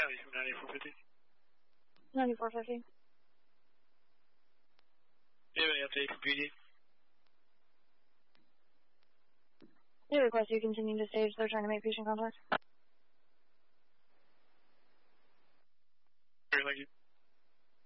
Copy, 9450. 9450. Do you have any update from PD? They request you continue to stage. They're trying to make patient contact. Very thank you.